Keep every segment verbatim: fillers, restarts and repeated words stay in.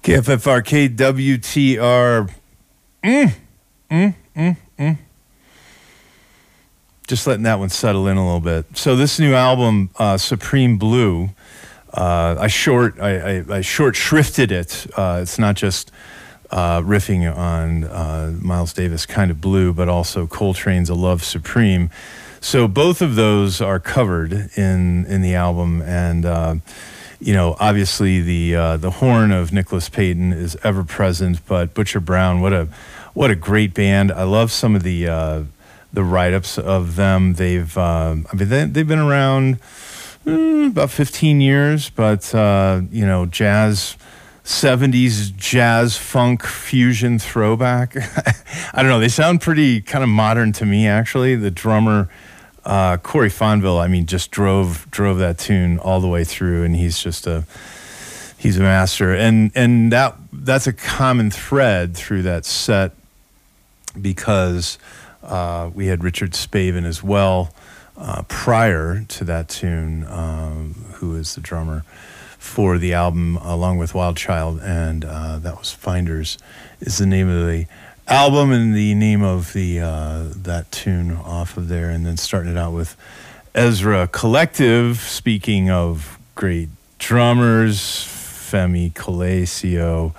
K F F R, K W T R. Mm, mm, mm, mm. Just letting that one settle in a little bit. So this new album, uh, Supreme Blue, uh, I short I, I, I short shrifted it. Uh, it's not just uh, riffing on uh, Miles Davis kind of blue, but also Coltrane's A Love Supreme. So both of those are covered in in the album, and uh, you know, obviously the uh, the horn of Nicholas Payton is ever present. But Butcher Brown, what a what a great band! I love some of the uh, the write-ups of them. They've uh, I mean they, they've been around mm, about fifteen years, but uh, you know, jazz. seventies jazz funk fusion throwback. I don't know. They sound pretty kind of modern to me, actually. The drummer, uh, Corey Fonville, I mean, just drove drove that tune all the way through, and he's just a he's a master. And and that that's a common thread through that set, because uh, we had Richard Spavin as well uh, prior to that tune, um, who is the drummer for the album, along with Wild Child, and uh, that was Finders is the name of the album, and the name of the uh, that tune off of there. And then starting it out with Ezra Collective. Speaking of great drummers, Femi Colasio,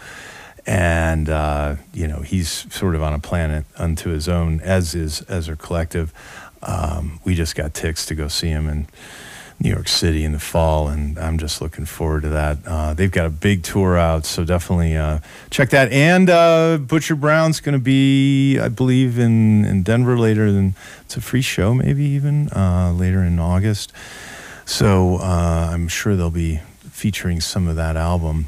and uh, you know, he's sort of on a planet unto his own, as is Ezra Collective. Um, we just got tickets to go see him in New York City in the fall, and I'm just looking forward to that. Uh, they've got a big tour out, so definitely uh, check that. And uh, Butcher Brown's going to be, I believe, in, in Denver later. And it's a free show, maybe even uh, later in August. So uh, I'm sure they'll be featuring some of that album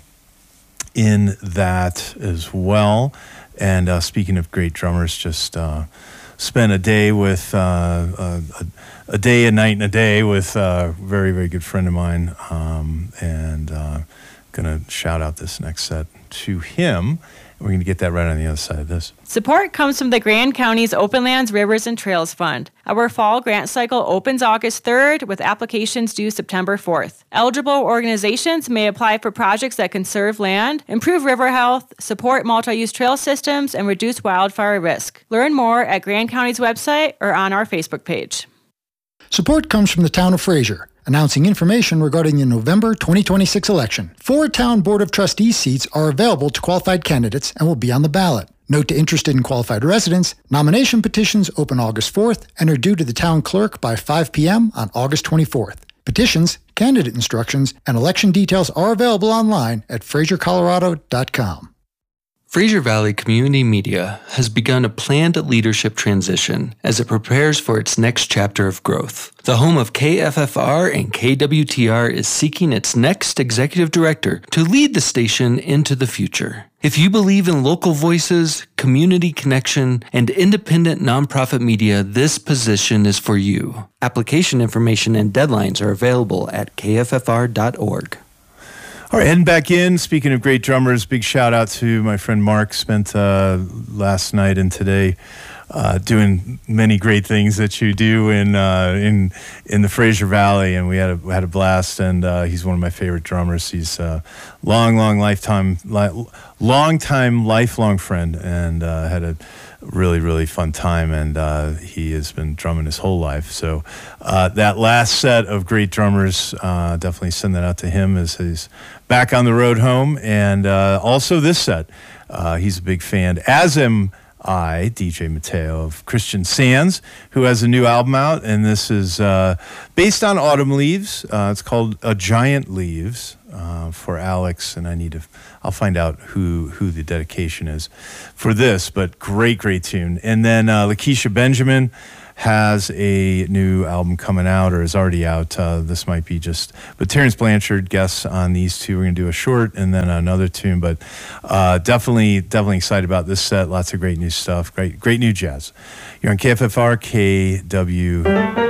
in that as well. And uh, speaking of great drummers, just uh, spent a day with uh, a, a a day, a night, and a day with a very, very good friend of mine, um, and uh, gonna shout out this next set to him. We're going to get that right on the other side of this. Support comes from the Grand County's Open Lands, Rivers, and Trails Fund. Our fall grant cycle opens August third, with applications due September fourth. Eligible organizations may apply for projects that conserve land, improve river health, support multi-use trail systems, and reduce wildfire risk. Learn more at Grand County's website or on our Facebook page. Support comes from the town of Fraser, announcing information regarding the November twenty twenty-six election. Four town Board of Trustees seats are available to qualified candidates and will be on the ballot. Note to interested and qualified residents, nomination petitions open August fourth and are due to the town clerk by five p.m. on August twenty-fourth. Petitions, candidate instructions, and election details are available online at fraser colorado dot com. Fraser Valley Community Media has begun a planned leadership transition as it prepares for its next chapter of growth. The home of K F F R and K W T R is seeking its next executive director to lead the station into the future. If you believe in local voices, community connection, and independent nonprofit media, this position is for you. Application information and deadlines are available at k f f r dot org. All right, heading back in. Speaking of great drummers, big shout out to my friend Mark. Spent uh, last night and today uh, doing many great things that you do in uh, in in the Fraser Valley, and we had a we had a blast. And uh, he's one of my favorite drummers. He's a long, long lifetime, li- long time, lifelong friend, and uh, had a really, really fun time, and uh, he has been drumming his whole life. So uh, that last set of great drummers, uh, definitely send that out to him as he's back on the road home. And uh, also this set, uh, he's a big fan, as am I, D J Mateo, of Christian Sands, who has a new album out, and this is uh, based on Autumn Leaves. Uh, it's called A Giant Leaves uh, for Alex, and I need to, I'll find out who who the dedication is for this, but great, great tune. And then uh, Lakeisha Benjamin has a new album coming out, or is already out. Uh, this might be just, but Terrence Blanchard guests on these two. We're going to do a short and then another tune, but uh, definitely, definitely excited about this set. Lots of great new stuff. Great, great new jazz. You're on K F F R, K W